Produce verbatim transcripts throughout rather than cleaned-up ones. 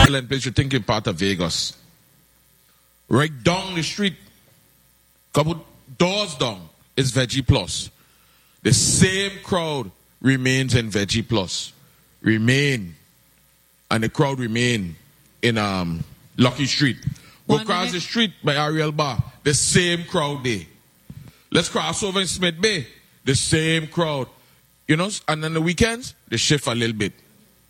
excellent place. You think you're part of Vegas. Right down the street, couple doors down, is Veggie Plus. The same crowd remains in Veggie Plus. Remain. And the crowd remain in um, Lucky Street. Go One across minute. the street by Ariel Bar. The same crowd there. Let's cross over in Smith Bay. The same crowd. You know, and on the weekends, they shift a little bit.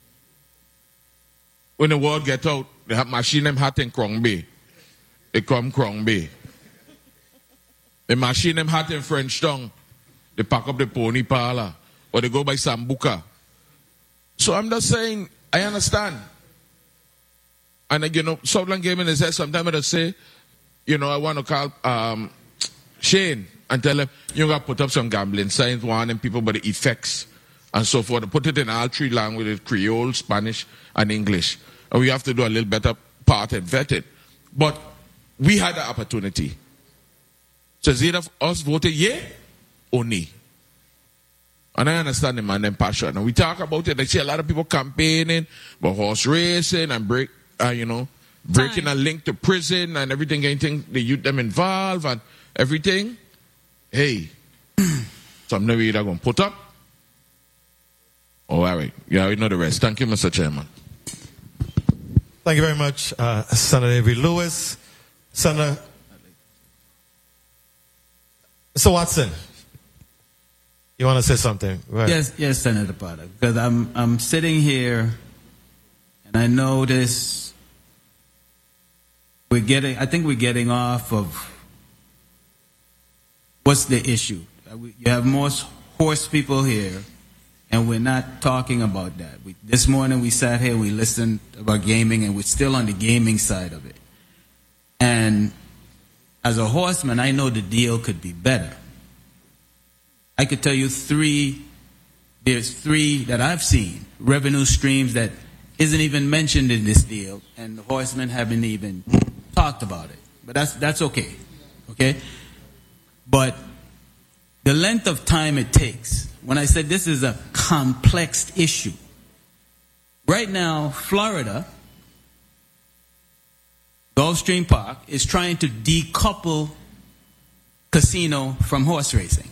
When the world get out, they have machine them hot in Krong Bay. They come Krong Bay. They machine them hot in French Town. They pack up the pony parlor. Or they go by Sambuca. So I'm just saying, I understand. And like, you know, Southland Gaming is there. Sometimes I say, you know, I want to call um, Shane and tell him, you got to put up some gambling signs, warning people about the effects and so forth. Put it in all three languages, Creole, Spanish, and English. And we have to do a little better part and vet it. But we had the opportunity. So it's either us voted yea or nay. And I understand the man and passion. And we talk about it. I see a lot of people campaigning about horse racing and break, uh, you know, breaking Time. a link to prison and everything, anything, the youth them involved and everything. Hey, something we either going to put up. Oh, all right. Yeah, we know the rest. Thank you, Mister Chairman. Thank you very much, uh, Senator Avery Lewis. Senator, Mister Watson, you want to say something? Right. Yes, yes, Senator Potter. Because I'm I'm sitting here, and I notice we're getting. I think we're getting off of what's the issue. You have most horse people here, and we're not talking about that. We, this morning we sat here, we listened about gaming, and we're still on the gaming side of it. And as a horseman, I know the deal could be better. I could tell you three, there's three that I've seen, revenue streams that isn't even mentioned in this deal, and the horsemen haven't even talked about it. But that's that's okay, okay? But the length of time it takes, when I said this is a complex issue, right now, Florida, Gulfstream Park, is trying to decouple casino from horse racing.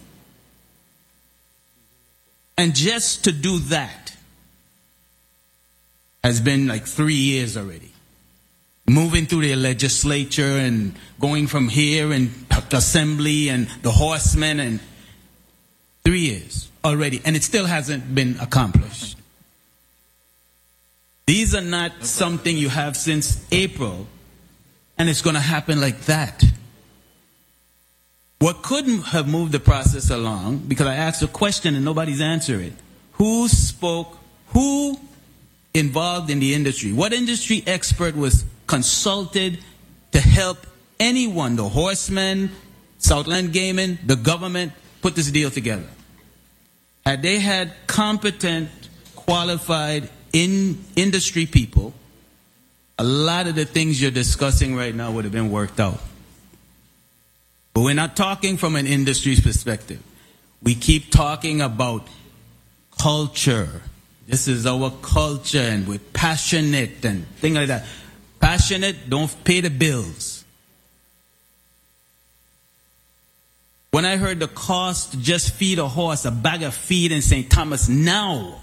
And just to do that has been like three years already. Moving through the legislature and going from here and assembly and the horsemen, and three years already. And it still hasn't been accomplished. These are not something you have since April, and it's going to happen like that. What could have moved the process along, because I asked a question and nobody's answered it. Who spoke, who involved in the industry? What industry expert was consulted to help anyone, the horsemen, Southland Gaming, the government, put this deal together? Had they had competent, qualified in industry people, a lot of the things you're discussing right now would have been worked out. But we're not talking from an industry's perspective. We keep talking about culture. This is our culture, and we're passionate and things like that. Passionate, don't pay the bills. When I heard the cost to just feed a horse, a bag of feed in Saint Thomas now,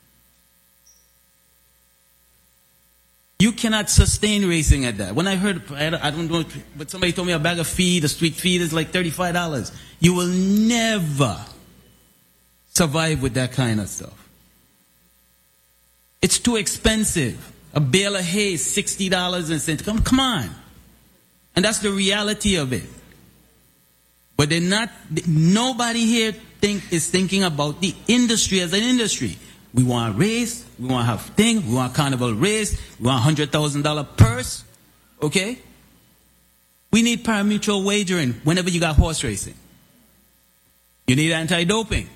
you cannot sustain racing at that. When I heard, I don't know, but somebody told me a bag of feed, a street feed is like thirty-five dollars. You will never survive with that kind of stuff. It's too expensive. A bale of hay is sixty dollars and cents. Come, come on. And that's the reality of it. But they're not, nobody here think, is thinking about the industry as an industry. We want a race, we want to have thing, we want a carnival race, we want a one hundred thousand dollars purse, okay? We need pari-mutuel wagering whenever you got horse racing. You need anti-doping.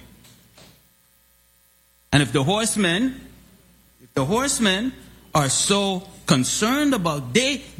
And if the horsemen, if the horsemen are so concerned about, they,